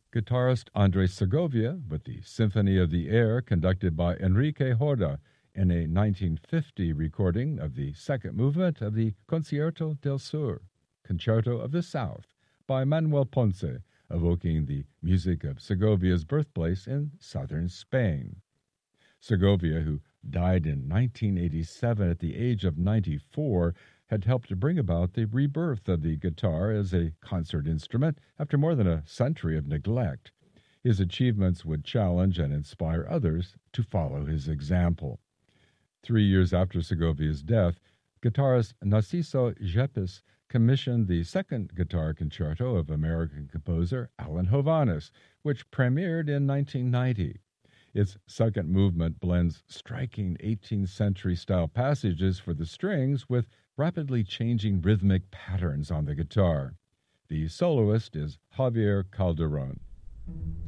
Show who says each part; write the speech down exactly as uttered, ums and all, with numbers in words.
Speaker 1: Guitarist Andres Segovia with the Symphony of the Air conducted by Enrique Horda in a nineteen fifty recording of the second movement of the Concierto del Sur, Concerto of the South, by Manuel Ponce, evoking the music of Segovia's birthplace in southern Spain. Segovia, who died in nineteen eighty-seven at the age of ninety-four, had helped to bring about the rebirth of the guitar as a concert instrument after more than a century of neglect. His achievements would challenge and inspire others to follow his example. Three years after Segovia's death, guitarist Narciso Yepes commissioned the second guitar concerto of American composer Alan Hovhaness, which premiered in nineteen ninety. Its second movement blends striking eighteenth century style passages for the strings with rapidly changing rhythmic patterns on the guitar. The soloist is Javier Calderon.